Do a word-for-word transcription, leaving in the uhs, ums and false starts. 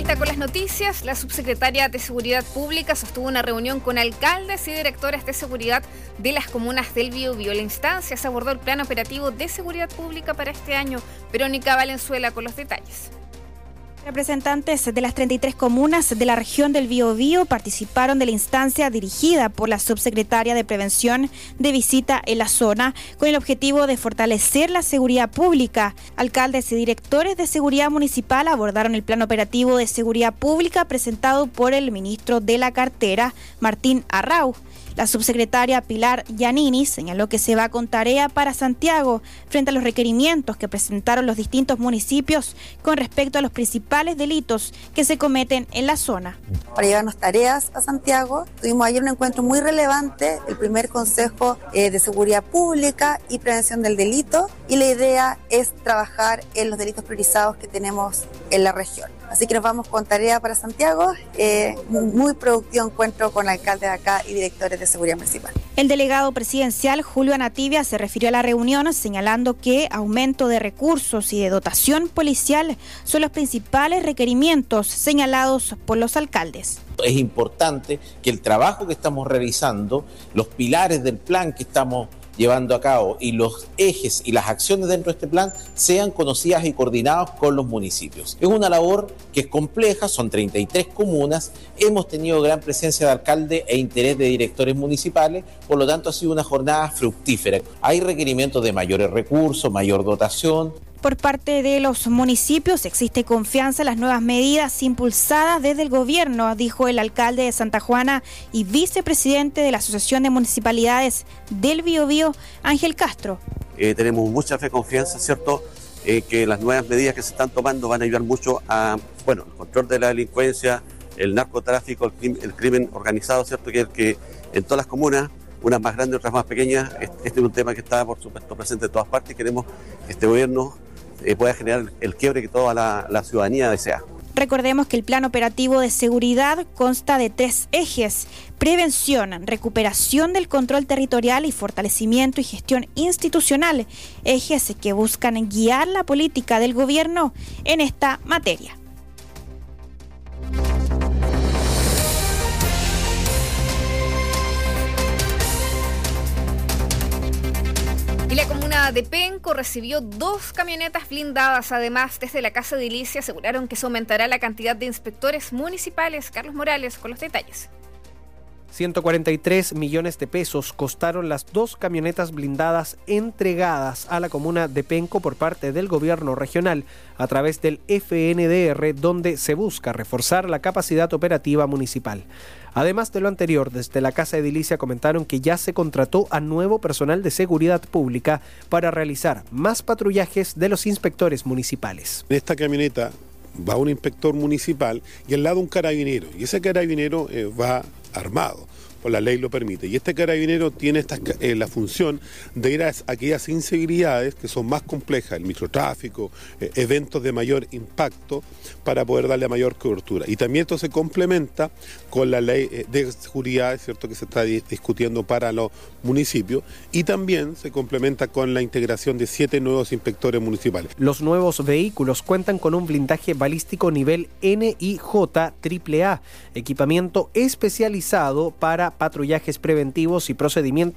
vuelta con las noticias, la subsecretaria de Seguridad Pública sostuvo una reunión con alcaldes y directores de seguridad de las comunas del Biobío. En la instancia se abordó el plan operativo de seguridad pública para este año. Verónica Valenzuela con los detalles. Representantes de las treinta y tres comunas de la región del Biobío participaron de la instancia dirigida por la subsecretaria de Prevención de visita en la zona con el objetivo de fortalecer la seguridad pública. Alcaldes y directores de seguridad municipal abordaron el plan operativo de seguridad pública presentado por el ministro de la cartera, Martín Arrau. La subsecretaria Pilar Giannini señaló que se va con tarea para Santiago frente a los requerimientos que presentaron los distintos municipios con respecto a los principales delitos que se cometen en la zona. Para llevarnos tareas a Santiago, tuvimos ayer un encuentro muy relevante, el primer Consejo eh, de Seguridad Pública y Prevención del Delito, y la idea es trabajar en los delitos priorizados que tenemos en la región. Así que nos vamos con tarea para Santiago, eh, muy productivo encuentro con alcaldes de acá y directores de seguridad municipal. El delegado presidencial Julio Anativia se refirió a la reunión señalando que aumento de recursos y de dotación policial son los principales requerimientos señalados por los alcaldes. Es importante que el trabajo que estamos realizando, los pilares del plan que estamos llevando a cabo y los ejes y las acciones dentro de este plan sean conocidas y coordinadas con los municipios. Es una labor que es compleja, son treinta y tres comunas, hemos tenido gran presencia de alcaldes e interés de directores municipales, por lo tanto ha sido una jornada fructífera. Hay requerimientos de mayores recursos, mayor dotación. Por parte de los municipios existe confianza en las nuevas medidas impulsadas desde el gobierno, dijo el alcalde de Santa Juana y vicepresidente de la Asociación de Municipalidades del Biobío, Ángel Castro. Eh, tenemos mucha fe y confianza, ¿cierto?, eh, que las nuevas medidas que se están tomando van a ayudar mucho a, bueno, el control de la delincuencia, el narcotráfico, el crimen, el crimen organizado, ¿cierto?, que, que en todas las comunas, unas más grandes, otras más pequeñas, este es un tema que está, por supuesto, presente en todas partes y queremos que este gobierno Eh, pueda generar el quiebre que toda la, la ciudadanía desea. Recordemos que el plan operativo de seguridad consta de tres ejes: prevención, recuperación del control territorial y fortalecimiento y gestión institucional, ejes que buscan guiar la política del gobierno en esta materia. Y la comuna de Penco recibió dos camionetas blindadas. Además, desde la Casa de Edilicia aseguraron que se aumentará la cantidad de inspectores municipales. Carlos Morales con los detalles. ciento cuarenta y tres millones de pesos costaron las dos camionetas blindadas entregadas a la comuna de Penco por parte del gobierno regional a través del F N D R, donde se busca reforzar la capacidad operativa municipal. Además de lo anterior, desde la Casa Edilicia comentaron que ya se contrató a nuevo personal de seguridad pública para realizar más patrullajes de los inspectores municipales. En esta camioneta va un inspector municipal y al lado un carabinero, y ese carabinero eh, va armado, por la ley lo permite, y este carabinero tiene esta, eh, la función de ir a aquellas inseguridades que son más complejas, el microtráfico, eh, eventos de mayor impacto, para poder darle mayor cobertura. Y también esto se complementa con la ley eh, de seguridad, ¿cierto?, que se está discutiendo para los municipios, y también se complementa con la integración de siete nuevos inspectores municipales. Los nuevos vehículos cuentan con un blindaje balístico nivel N I J triple A, equipamiento especializado para patrullajes preventivos y procedimientos